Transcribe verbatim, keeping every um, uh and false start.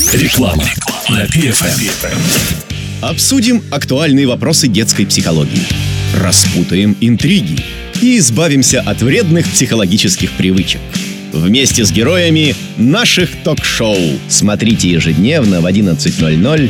Реклама на пи эф эм. Обсудим актуальные вопросы детской психологии, распутаем интриги и избавимся от вредных психологических привычек. Вместе с героями наших ток-шоу. Смотрите ежедневно в одиннадцать ноль ноль